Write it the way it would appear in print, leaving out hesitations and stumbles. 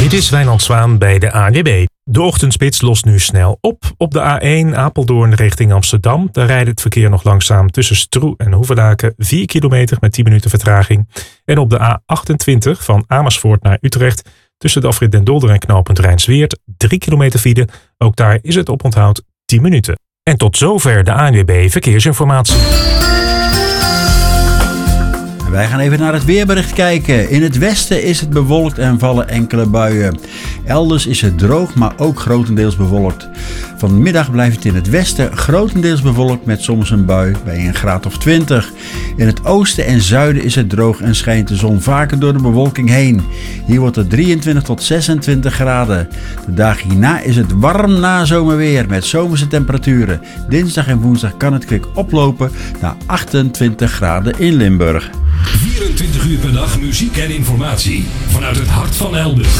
Dit is Wijnand Zwaan bij de ANWB. De ochtendspits lost nu snel op. Op de A1 Apeldoorn richting Amsterdam. Daar rijdt het verkeer nog langzaam tussen Stroe en Hoevelaken. 4 kilometer met 10 minuten vertraging. En op de A28 van Amersfoort naar Utrecht. Tussen de afrit Den Dolder en knooppunt Rijnsweert. 3 kilometer file. Ook daar is het oponthoud 10 minuten. En tot zover de ANWB Verkeersinformatie. Wij gaan even naar het weerbericht kijken. In het westen is het bewolkt en vallen enkele buien. Elders is het droog, maar ook grotendeels bewolkt. Vanmiddag blijft het in het westen grotendeels bewolkt met soms een bui bij een graad of 20. In het oosten en zuiden is het droog en schijnt de zon vaker door de bewolking heen. Hier wordt het 23 tot 26 graden. De dagen hierna is het warm nazomerweer met zomerse temperaturen. Dinsdag en woensdag kan het kwik oplopen naar 28 graden in Limburg. 24 uur per dag muziek en informatie vanuit het hart van Elden.